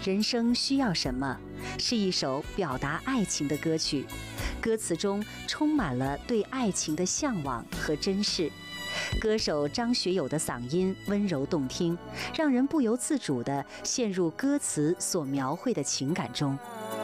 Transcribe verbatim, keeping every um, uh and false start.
人生需要什么？是一首表达爱情的歌曲，歌词中充满了对爱情的向往和珍视。歌手张学友的嗓音温柔动听，让人不由自主地陷入歌词所描绘的情感中。